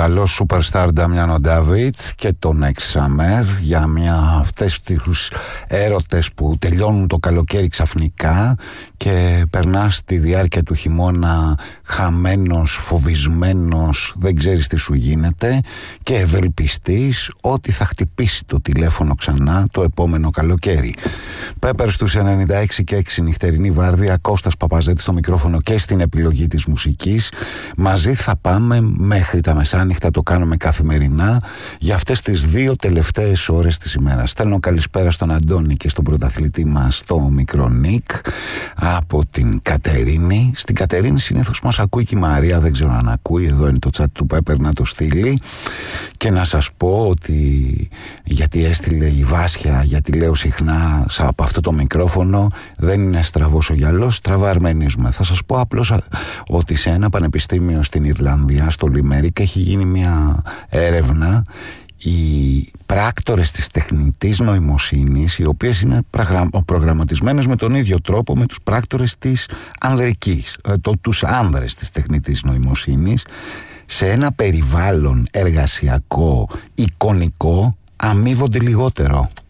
καλό superstar Νταμιάνο Ντάβιτ και τον Next Summer για αυτές τους έρωτες που τελειώνουν το καλοκαίρι ξαφνικά και περνάς τη διάρκεια του χειμώνα χαμένος, φοβισμένος, δεν ξέρεις τι σου γίνεται και ευελπιστείς ότι θα χτυπήσει το τηλέφωνο ξανά το επόμενο καλοκαίρι. Πέπερ στους 96 και 6 νυχτερινή βάρδια, Κώστας Παπαζέτης στο μικρόφωνο και στην επιλογή της μουσικής. Μαζί θα πάμε μέχρι τα μεσάνυχτα, το κάνουμε καθημερινά για αυτές τις 2 τελευταίες ώρες της ημέρας. Στέλνω καλησπέρα στον Αντώνη και στον πρωταθλητή μας, το μικρό Νίκ, από την Κατερίνη. Στην Κατερίνη συνήθως μας ακούει και η Μαρία, δεν ξέρω αν ακούει, εδώ είναι το chat του Πέπερ να το στείλει. Και να σας πω ότι γιατί έστειλε η Βάσια, γιατί λέω συχνά από αυτό το μικρόφωνο δεν είναι στραβός ο γυαλός, στραβά αρμενίζουμε. Θα σας πω απλώς ότι σε ένα πανεπιστήμιο στην Ιρλανδία, στο Λιμέρικ, έχει γίνει μια έρευνα. Οι πράκτορες της τεχνητής νοημοσύνης, οι οποίες είναι προγραμματισμένες με τον ίδιο τρόπο με τους πράκτορες της ανδρικής, τους άνδρες της τεχνητής νοημοσύνης, σε ένα περιβάλλον εργασιακό εικονικό αμείβονται λιγότερο.